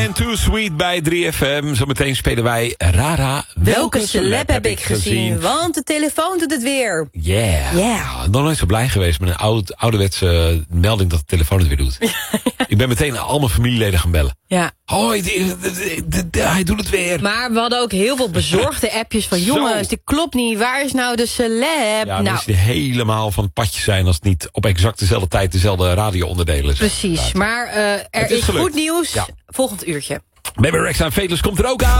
En Too Sweet bij 3FM. Zometeen spelen wij Rara. Welke celeb heb ik gezien? Want de telefoon doet het weer. Yeah. Nog nooit zo blij geweest met een ouderwetse melding dat de telefoon het weer doet. Ik ben meteen al mijn familieleden gaan bellen. Ja. Hoi, hij doet het weer. Maar we hadden ook heel veel bezorgde appjes van... jongens, dit klopt niet, waar is nou de celeb? Ja, mensen die helemaal van het padje zijn... als het niet op exact dezelfde tijd dezelfde radio-onderdelen zijn. Precies, maar er is goed nieuws. Ja. Volgend uurtje. Baby Rexha en Vetus komt er ook aan.